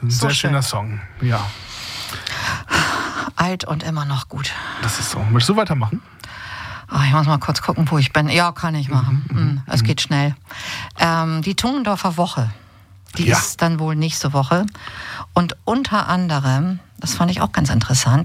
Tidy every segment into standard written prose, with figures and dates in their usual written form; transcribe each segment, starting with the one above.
ein so sehr schöner schön. Song. Ja, Alt und immer noch gut. das ist so. Möchtest du weitermachen? Ich muss mal kurz gucken, wo ich bin. Ja, kann ich machen. Es geht schnell. Die Tungendorfer Woche, die ist dann wohl nächste Woche. Und unter anderem, das fand ich auch ganz interessant,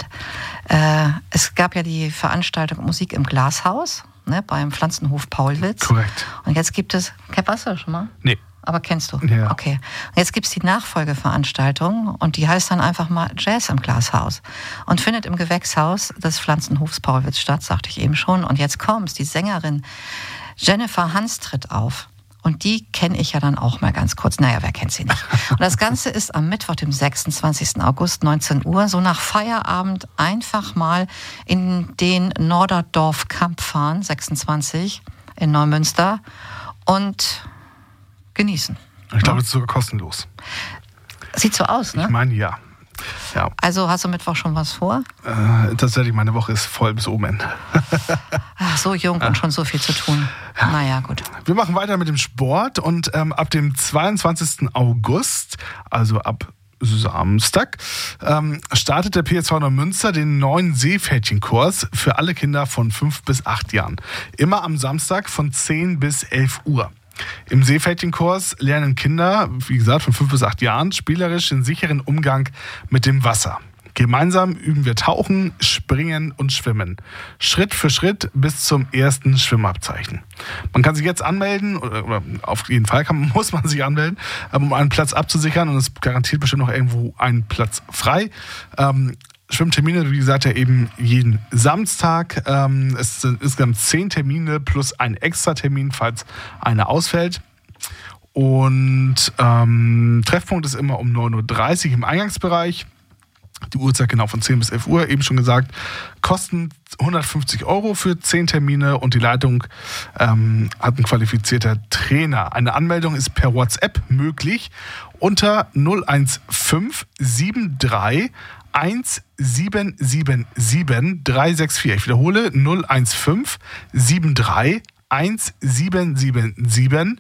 es gab ja die Veranstaltung Musik im Glashaus, ne, beim Pflanzenhof Paulwitz. Korrekt. Und jetzt gibt es, warst du das schon mal? Nee. Aber kennst du? Ja. Okay. Und jetzt gibt es die Nachfolgeveranstaltung und die heißt dann einfach mal Jazz im Glashaus und findet im Gewächshaus des Pflanzenhofs Paulwitz statt, sagte ich eben schon. Und jetzt kommt's, die Sängerin Jennifer Hans tritt auf. Und die kenne ich ja dann auch mal ganz kurz. Naja, wer kennt sie nicht? Und das Ganze ist am Mittwoch, dem 26. August, 19 Uhr, so nach Feierabend einfach mal in den Norderdorf Camp fahren, 26 in Neumünster und genießen. Ich glaube, es ist sogar kostenlos. Sieht so aus, ne? Ich meine, ja. Also hast du Mittwoch schon was vor? Tatsächlich, meine Woche ist voll bis oben hin. Ach, so jung und schon so viel zu tun. Ja. Naja, gut. Wir machen weiter mit dem Sport und ab dem 22. August, also ab Samstag, startet der PSV Neumünster den neuen Seepferdchenkurs für alle Kinder von 5 bis 8 Jahren. Immer am Samstag von 10 bis 11 Uhr. Im Seepferdchenkurs lernen Kinder, wie gesagt, von 5 bis 8 Jahren, spielerisch den sicheren Umgang mit dem Wasser. Gemeinsam üben wir Tauchen, Springen und Schwimmen. Schritt für Schritt bis zum ersten Schwimmabzeichen. Man kann sich jetzt anmelden, oder auf jeden Fall muss man sich anmelden, um einen Platz abzusichern und es garantiert bestimmt noch irgendwo einen Platz frei. Schwimmtermine, wie gesagt, ja eben jeden Samstag. Es sind insgesamt 10 Termine plus ein Extra-Termin, falls einer ausfällt. Und Treffpunkt ist immer um 9.30 Uhr im Eingangsbereich. Die Uhrzeit genau von 10 bis 11 Uhr, eben schon gesagt. Kosten 150 € für 10 Termine und die Leitung hat ein qualifizierter Trainer. Eine Anmeldung ist per WhatsApp möglich unter 015 73 1777 364. Ich wiederhole 015 73 1777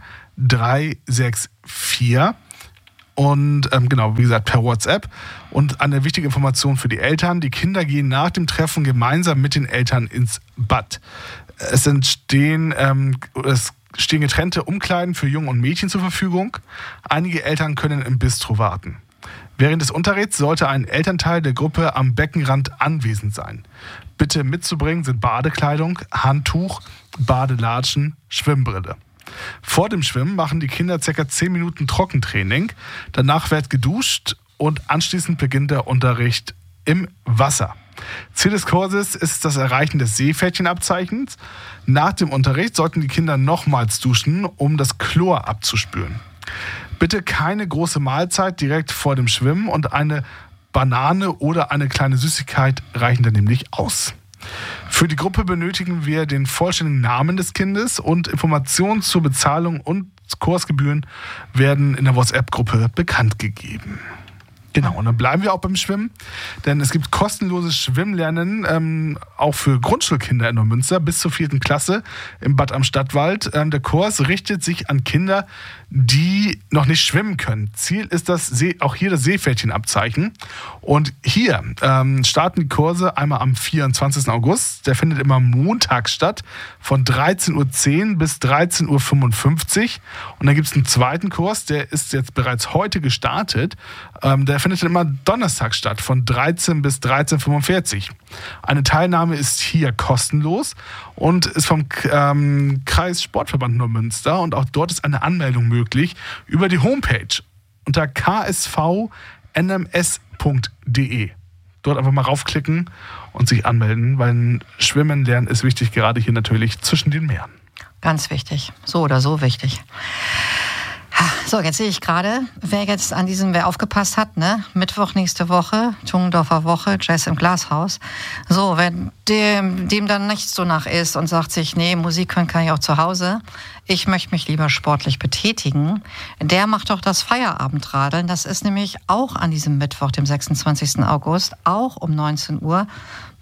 364. Und genau, wie gesagt, per WhatsApp. Und eine wichtige Information für die Eltern: Die Kinder gehen nach dem Treffen gemeinsam mit den Eltern ins Bad. Es stehen getrennte Umkleiden für Jungen und Mädchen zur Verfügung. Einige Eltern können im Bistro warten. Während des Unterrichts sollte ein Elternteil der Gruppe am Beckenrand anwesend sein. Bitte mitzubringen sind Badekleidung, Handtuch, Badelatschen, Schwimmbrille. Vor dem Schwimmen machen die Kinder ca. 10 Minuten Trockentraining. Danach wird geduscht und anschließend beginnt der Unterricht im Wasser. Ziel des Kurses ist das Erreichen des Seepferdchenabzeichens. Nach dem Unterricht sollten die Kinder nochmals duschen, um das Chlor abzuspülen. Bitte keine große Mahlzeit direkt vor dem Schwimmen und eine Banane oder eine kleine Süßigkeit reichen dann nämlich aus. Für die Gruppe benötigen wir den vollständigen Namen des Kindes und Informationen zur Bezahlung und Kursgebühren werden in der WhatsApp-Gruppe bekannt gegeben. Genau, und dann bleiben wir auch beim Schwimmen, denn es gibt kostenloses Schwimmlernen, auch für Grundschulkinder in Neumünster bis zur 4. Klasse im Bad am Stadtwald. Der Kurs richtet sich an Kinder, die noch nicht schwimmen können. Ziel ist auch hier das Seepferdchenabzeichen. Und hier starten die Kurse einmal am 24. August. Der findet immer montags statt, von 13.10 Uhr bis 13.55 Uhr. Und dann gibt es einen zweiten Kurs, der ist jetzt bereits heute gestartet. Der findet immer donnerstags statt, von 13 bis 13.45 Uhr. Eine Teilnahme ist hier kostenlos und ist vom Kreis Sportverband Neumünster. Und auch dort ist eine Anmeldung möglich über die Homepage unter ksvnms.de. Dort einfach mal raufklicken und sich anmelden, weil Schwimmen lernen ist wichtig, gerade hier natürlich zwischen den Meeren. Ganz wichtig, so oder so wichtig. So, jetzt sehe ich gerade, wer aufgepasst hat, ne? Mittwoch nächste Woche, Tungendorfer Woche, Jazz im Glashaus. So, wenn dem dann nichts so nach ist und sagt sich, nee, Musik hören kann ich auch zu Hause, ich möchte mich lieber sportlich betätigen, der macht doch das Feierabindradeln. Das ist nämlich auch an diesem Mittwoch, dem 26. August, auch um 19 Uhr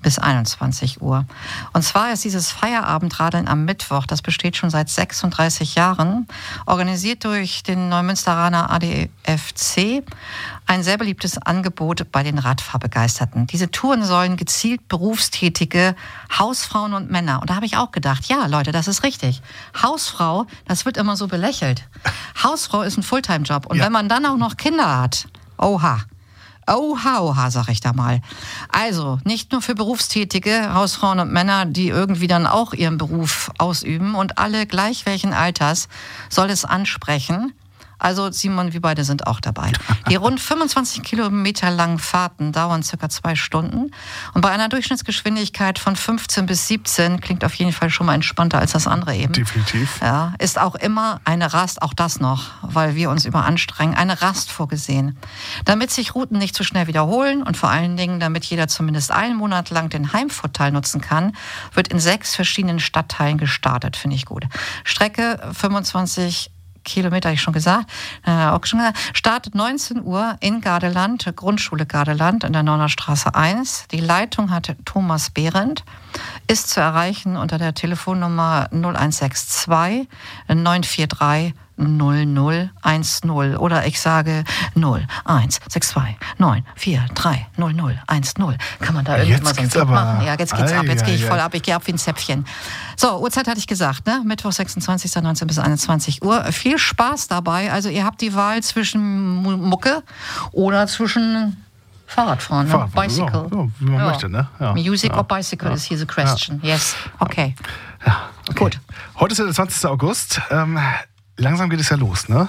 bis 21 Uhr. Und zwar ist dieses Feierabendradeln am Mittwoch, das besteht schon seit 36 Jahren, organisiert durch den Neumünsteraner ADFC, ein sehr beliebtes Angebot bei den Radfahrbegeisterten. Diese Touren sollen gezielt berufstätige Hausfrauen und Männer. Und da habe ich auch gedacht, ja Leute, das ist richtig. Hausfrau, das wird immer so belächelt. Hausfrau ist ein Fulltime-Job. Und wenn man dann auch noch Kinder hat, oha. Oha, sag ich da mal. Also, nicht nur für berufstätige Hausfrauen und Männer, die irgendwie dann auch ihren Beruf ausüben und alle gleich welchen Alters soll es ansprechen. Also Simon, wir beide sind auch dabei. Die rund 25 Kilometer langen Fahrten dauern circa 2 Stunden. Und bei einer Durchschnittsgeschwindigkeit von 15 bis 17 klingt auf jeden Fall schon mal entspannter als das andere eben. Definitiv. Ja, ist auch immer eine Rast, auch das noch, weil wir uns überanstrengen, eine Rast vorgesehen. Damit sich Routen nicht zu schnell wiederholen und vor allen Dingen, damit jeder zumindest einen Monat lang den Heimvorteil nutzen kann, wird in 6 verschiedenen Stadtteilen gestartet, finde ich gut. Strecke 25 Kilometer, habe ich schon gesagt, startet 19 Uhr in Gardeland, Grundschule Gardeland in der Neunerstraße 1. Die Leitung hat Thomas Behrendt, ist zu erreichen unter der Telefonnummer 0162 943 0010 oder ich sage 0162 943 0010. Kann man da irgendwie mal so einen Druck machen? Ja, jetzt geht's ab, jetzt gehe ich voll ab, ich gehe ab wie ein Zäpfchen. So, Uhrzeit hatte ich gesagt, ne? Mittwoch 26. 19 bis 21 Uhr. Viel Spaß dabei, also ihr habt die Wahl zwischen Mucke oder zwischen Fahrradfahren, ne? Bicycle. Ja, wie man möchte, ne? Ja. Music or bicycle is here the question. Yes, okay. Ja, okay. Gut. Heute ist ja der 20. August. Langsam geht es ja los, ne?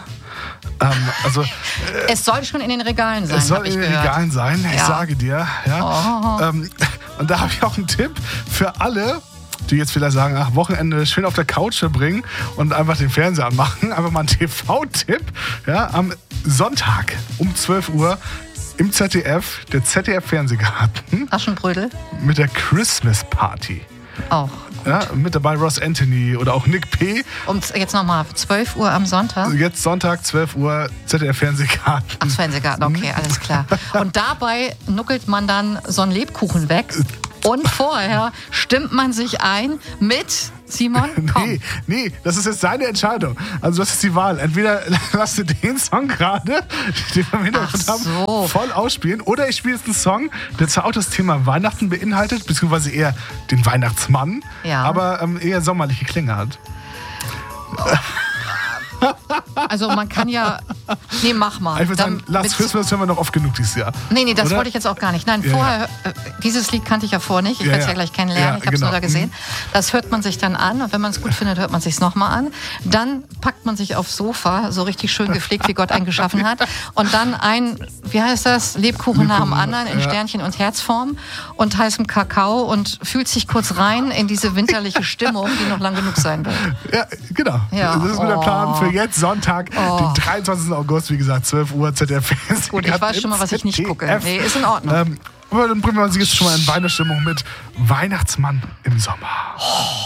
Es soll schon in den Regalen sein. Es soll in den Regalen sein, ich sage dir. Ja. Und da habe ich auch einen Tipp für alle, die jetzt vielleicht sagen, ach, Wochenende schön auf der Couch verbringen und einfach den Fernseher anmachen. Einfach mal ein TV-Tipp. Ja, am Sonntag um 12 Uhr im ZDF, der ZDF-Fernsehgarten. Aschenbrödel. Mit der Christmas Party. Auch. Ja, mit dabei Ross Anthony oder auch Nick P. Und jetzt nochmal 12 Uhr am Sonntag? Jetzt Sonntag, 12 Uhr, ZDF-Fernsehgarten. Ach, Fernsehgarten, okay, alles klar. Und dabei nuckelt man dann so einen Lebkuchen weg. Und vorher stimmt man sich ein mit Simon, komm. Nee, das ist jetzt deine Entscheidung. Also das ist die Wahl. Entweder lass du den Song gerade, den wir im Hintergrund haben, voll ausspielen, oder ich spiele jetzt einen Song, der zwar auch das Thema Weihnachten beinhaltet, beziehungsweise eher den Weihnachtsmann, aber eher sommerliche Klänge hat. Also man kann ja... Nee, mach mal. Ich würde sagen, Last Christmas hören wir noch oft genug dieses Jahr. Nee, das wollte ich jetzt auch gar nicht. Nein, vorher, dieses Lied kannte ich ja vorher nicht. Ich werde es ja gleich kennenlernen. Ich habe es nur da gesehen. Das hört man sich dann an und wenn man es gut findet, hört man es sich nochmal an. Dann packt man sich aufs Sofa, so richtig schön gepflegt, wie Gott einen geschaffen hat. Und dann wie heißt das? Lebkuchen nach dem anderen in Sternchen- und Herzform und heißem Kakao und fühlt sich kurz rein in diese winterliche Stimmung, die noch lang genug sein wird. Ja, genau. Ja. Das ist der Plan für jetzt, Sonntag, den 23. August, wie gesagt, 12 Uhr, ZDF. Gut, ich weiß schon mal, was ich nicht gucke. Nee, ist in Ordnung. Aber dann bringen wir uns jetzt schon mal in Weihnachtsstimmung mit Weihnachtsmann im Sommer.